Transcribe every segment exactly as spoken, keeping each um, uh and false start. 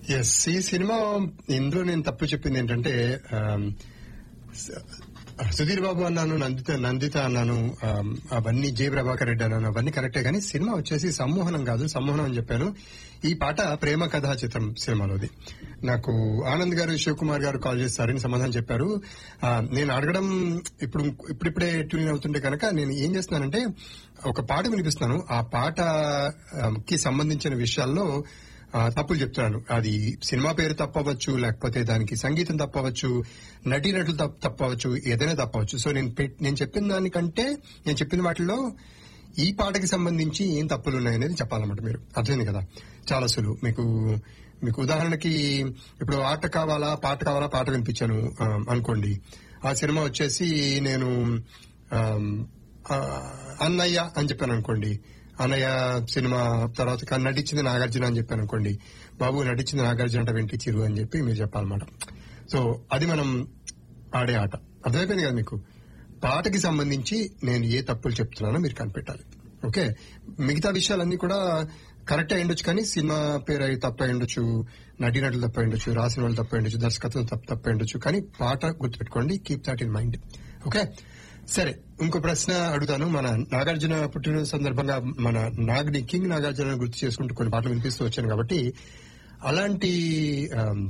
Yes, ఈ cinema ఇందులో నేను తప్పు చెప్పింది ఏంటంటే ఆమ్, స- సుధీర్ బాబు అన్నాను, నందిత నందిత అన్నాను, ఆమ్, అవన్నీ జే ప్రభాకర్ రెడ్డి అన్నాను, అవన్నీ కరెక్టే. కానీ సినిమా వచ్చేసి సమ్మోహనం కాదు, సమ్మోహనం అని చెప్పాను. ఈ పాట ప్రేమ కథా చిత్రం సినిమాలోది. నాకు ఆనంద్ గారు, శివకుమార్ గారు కాల్ చేస్తారని సమాధానం చెప్పారు. ఆ, నేను అడగడం ఇప్పుడు ఇప్పుడిప్పుడే ట్యూన్ అవుతుంటే కనుక నేను ఏం చేస్తున్నానంటే ఒక పాట వినిపిస్తున్నాను. ఆ పాట ఆ, కి సంబంధించిన విషయాల్లో ఆ, తప్పులు చెప్తున్నాను. అది సినిమా పేరు తప్పవచ్చు, లేకపోతే దానికి సంగీతం తప్పవచ్చు, నటీనటులు తప్ప తప్పవచ్చు, ఏదైనా తప్పవచ్చు. సో నేను పెట్- నేను చెప్పిన దానికంటే నేను చెప్పిన వాటిలో ఈ పాటకి సంబంధించి ఏం తప్పులు ఉన్నాయనేది చెప్పాలన్నమాట. మీరు అర్థమైంది కదా, చాలా సులువు. మీకు మీకు ఉదాహరణకి ఇప్పుడు ఆట కావాలా పాట కావాలా పాట వినిపించాను ఆ, అనుకోండి. ఆ సినిమా వచ్చేసి నేను ఆమ్, ఆ, అన్నయ్య అని చెప్పాను అనుకోండి. అన్నయ్య సినిమా తర్వాత నటించింది నాగార్జున అని చెప్పాను అనుకోండి. బాబు నటించింది నాగార్జున అంటే వెంటి చిరు అని చెప్పి మీరు చెప్పాలన్నమాట. సో అది మనం ఆడే ఆట. అర్థమైపోయింది కదా మీకు. పాటకి సంబంధించి నేను ఏ తప్పులు చెప్తున్నానో మీరు కనిపెట్టాలి. ఓకే, మిగతా విషయాలన్నీ కూడా కరెక్ట్ అయి ఉండొచ్చు, కానీ సినిమా పేరు అయి తప్ప ఉండొచ్చు, నటీనటులు తప్ప ఉండొచ్చు, రాసిన వాళ్ళు తప్ప ఉండొచ్చు, దర్శకత్వం తప్ప తప్ప ఉండొచ్చు, కానీ పాట గుర్తుపెట్టుకోండి. Keep that in mind. Okay, సరే. ఇంకో ప్రశ్న అడుగుతాను. మన నాగార్జున పుట్టినరోజు సందర్భంగా మన నాగ్ని కింగ్ నాగార్జున గుర్తు చేసుకుంటూ కొన్ని పాటలు వినిపిస్తూ వచ్చాను కాబట్టి అలాంటి ఆమ్,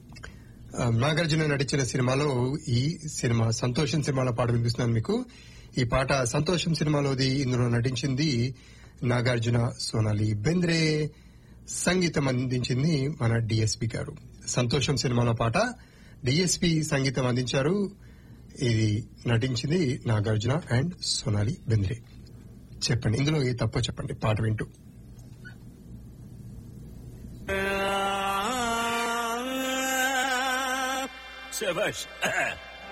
ఆ, నాగార్జున నటించిన సినిమాలో ఈ సినిమా సంతోషం సినిమాలో పాట వినిపిస్తున్నాను మీకు. ఈ పాట సంతోషం సినిమాలోది. ఇందులో నటించింది నాగార్జున, సోనాలి బెంద్రే. సంగీతం అందించింది మన డిఎస్పి గారు. సంతోషం సినిమాలో పాట డిఎస్పి సంగీతం అందించారు. ఇది నటించింది నాగార్జున అండ్ సోనాలి బెంద్రే. చెప్పండి, ఇందులో ఏ తప్పో చెప్పండి పాట వింటూ. శభాష్.